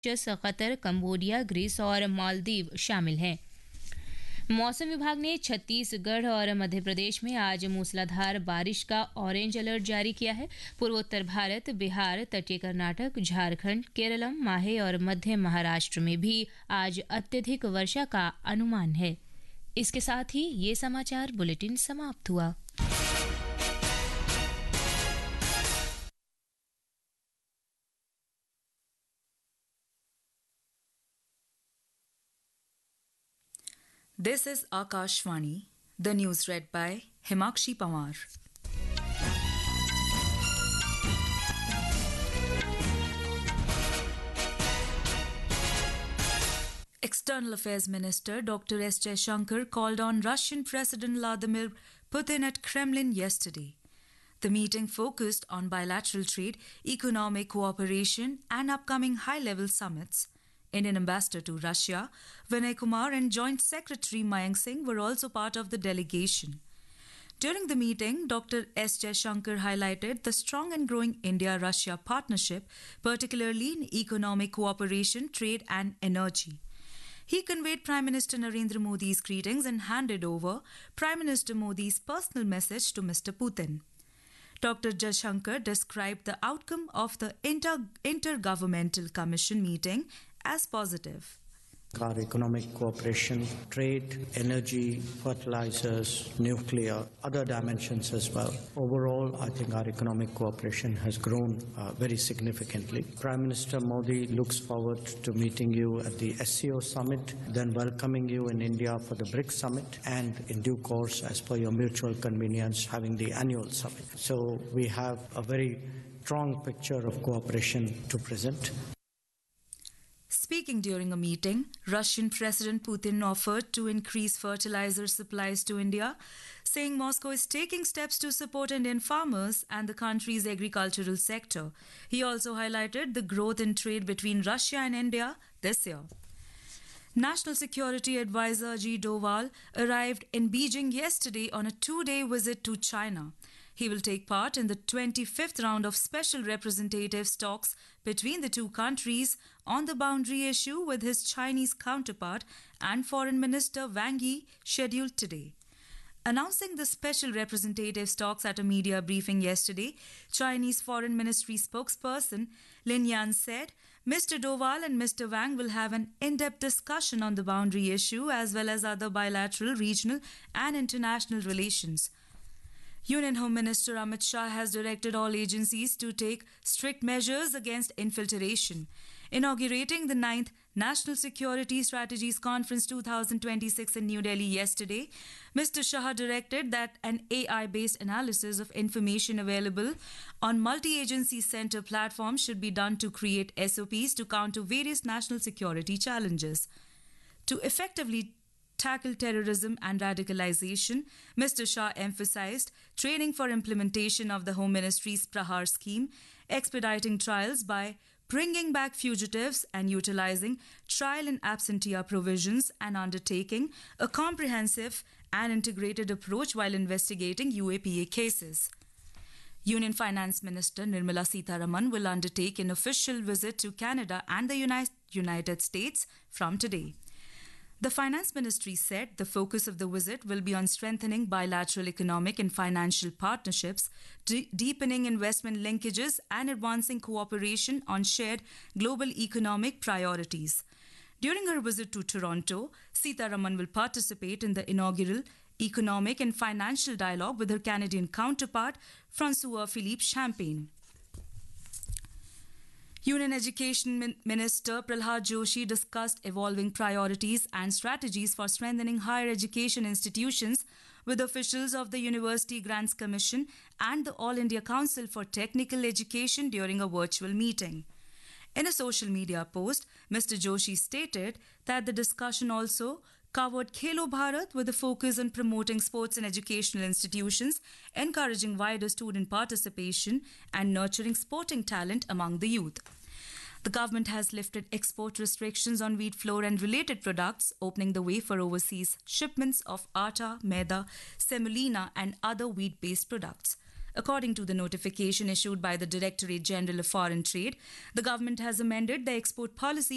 Qatar, Cambodia, Greece और मालदीव शामिल हैं। मौसम विभाग ने छत्तीसगढ़ और मध्य प्रदेश में आज मूसलाधार बारिश का ऑरेंज अलर्ट जारी किया है। पूर्वोत्तर भारत, बिहार, तटीय कर्नाटक, झारखंड, केरलम, माहे और मध्य महाराष्ट्र में भी आज अत्यधिक वर्षा का अनुमान है। इसके साथ ही ये समाचार बुलेटिन समाप्त हुआ। This is Akashvani, the news read by Himakshi Pawar. External Affairs Minister Dr. S. Jaishankar called on Russian President Vladimir Putin at Kremlin yesterday. The meeting focused on bilateral trade, economic cooperation, and upcoming high-level summits. Indian Ambassador to Russia, Vinay Kumar, and Joint Secretary Mayank Singh were also part of the delegation. During the meeting, Dr. S. Jaishankar highlighted the strong and growing India-Russia partnership, particularly in economic cooperation, trade, and energy. He conveyed Prime Minister Narendra Modi's greetings and handed over Prime Minister Modi's personal message to Mr. Putin. Dr. Jaishankar described the outcome of the Intergovernmental Commission meeting as positive. Our economic cooperation, trade, energy, fertilizers, nuclear, other dimensions as well. Overall, I think our economic cooperation has grown very significantly. Prime Minister Modi looks forward to meeting you at the SCO summit, then welcoming you in India for the BRICS summit, and in due course, as per your mutual convenience, having the annual summit. So we have a very strong picture of cooperation to present. Speaking during a meeting, Russian President Putin offered to increase fertilizer supplies to India, saying Moscow is taking steps to support Indian farmers and the country's agricultural sector. He also highlighted the growth in trade between Russia and India this year. National Security Advisor Ajit Doval arrived in Beijing yesterday on a two-day visit to China. He will take part in the 25th round of special representatives talks between the two countries on the boundary issue with his Chinese counterpart and Foreign Minister Wang Yi scheduled today. Announcing the special representatives talks at a media briefing yesterday, Chinese Foreign Ministry spokesperson Lin Yan said Mr. Doval and Mr. Wang will have an in-depth discussion on the boundary issue as well as other bilateral, regional and international relations. Union Home Minister Amit Shah has directed all agencies to take strict measures against infiltration. Inaugurating the 9th National Security Strategies Conference 2026 in New Delhi yesterday, Mr. Shah directed that an AI-based analysis of information available on multi-agency center platforms should be done to create SOPs to counter various national security challenges. To effectively tackle terrorism and radicalization, Mr. Shah emphasized training for implementation of the Home Ministry's Prahar scheme, expediting trials by bringing back fugitives and utilizing trial and absentia provisions and undertaking a comprehensive and integrated approach while investigating UAPA cases. Union Finance Minister Nirmala Sitharaman will undertake an official visit to Canada and the United States from today. The Finance Ministry said the focus of the visit will be on strengthening bilateral economic and financial partnerships, deepening investment linkages, and advancing cooperation on shared global economic priorities. During her visit to Toronto, Sitharaman will participate in the inaugural economic and financial dialogue with her Canadian counterpart, François-Philippe Champagne. Union Education Minister Prahlad Joshi discussed evolving priorities and strategies for strengthening higher education institutions with officials of the University Grants Commission and the All India Council for Technical Education during a virtual meeting. In a social media post, Mr. Joshi stated that the discussion also covered Khelo Bharat with a focus on promoting sports and educational institutions, encouraging wider student participation and nurturing sporting talent among the youth. The government has lifted export restrictions on wheat flour and related products, opening the way for overseas shipments of atta, maida, semolina and other wheat-based products. According to the notification issued by the Directorate General of Foreign Trade, the government has amended the export policy